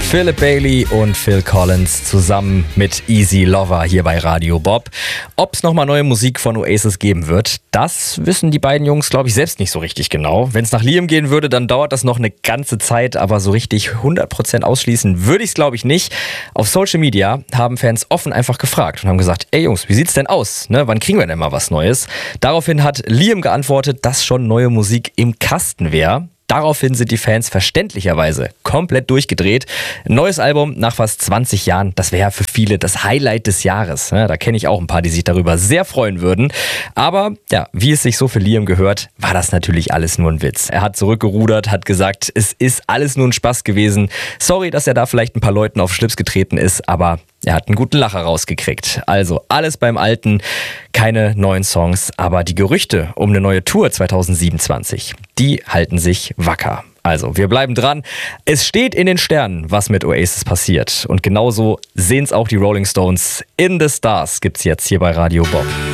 Philip Bailey und Phil Collins zusammen mit Easy Lover hier bei Radio Bob. Ob es nochmal neue Musik von Oasis geben wird, das wissen die beiden Jungs, glaube ich, selbst nicht so richtig genau. Wenn es nach Liam gehen würde, dann dauert das noch eine ganze Zeit, aber so richtig 100% ausschließen würde ich es, glaube ich, nicht. Auf Social Media haben Fans offen einfach gefragt und haben gesagt, ey Jungs, wie sieht's denn aus? Ne? Wann kriegen wir denn mal was Neues? Daraufhin hat Liam geantwortet, dass schon neue Musik im Kasten wäre. Daraufhin sind die Fans verständlicherweise komplett durchgedreht. Ein neues Album nach fast 20 Jahren, das wäre für viele das Highlight des Jahres. Da kenne ich auch ein paar, die sich darüber sehr freuen würden. Aber ja, wie es sich so für Liam gehört, war das natürlich alles nur ein Witz. Er hat zurückgerudert, hat gesagt, es ist alles nur ein Spaß gewesen. Sorry, dass er da vielleicht ein paar Leuten auf Schlips getreten ist, aber er hat einen guten Lacher rausgekriegt. Also alles beim Alten, keine neuen Songs, aber die Gerüchte um eine neue Tour 2027, die halten sich wacker. Also, wir bleiben dran. Es steht in den Sternen, was mit Oasis passiert. Und genauso sehen es auch die Rolling Stones. In the Stars gibt's jetzt hier bei Radio Bob.